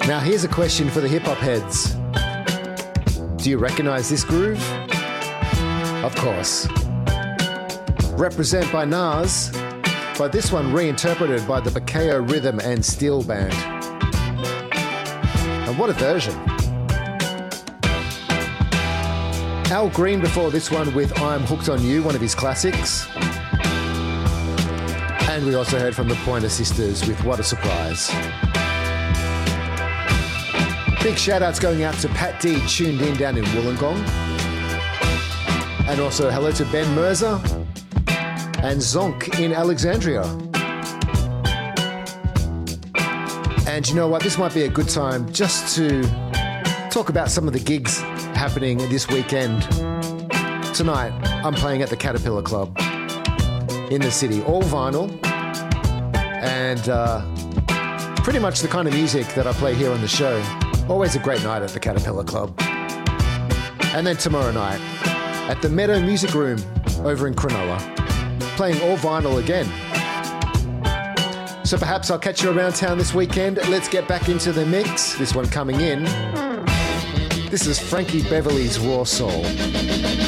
Now here's a question for the hip-hop heads. Do you recognize this groove? Of course. Represent by Nas, but this one reinterpreted by the Bakeo Rhythm and Steel Band. And what a version. Al Green before this one with I'm Hooked on You, one of his classics. And we also heard from the Pointer Sisters with What a Surprise. Big shout outs going out to Pat D, tuned in down in Wollongong. And also hello to Ben Merzer and Zonk in Alexandria. And you know what? This might be a good time just to talk about some of the gigs happening this weekend. Tonight, I'm playing at the Caterpillar Club in the city, all vinyl, and pretty much the kind of music that I play here on the show. Always a great night at the Caterpillar Club. And then tomorrow night at the Meadow Music Room over in Cronulla, playing all vinyl again. So perhaps I'll catch you around town this weekend. Let's get back into the mix. This one coming in. This is Frankie Beverly's Raw Soul.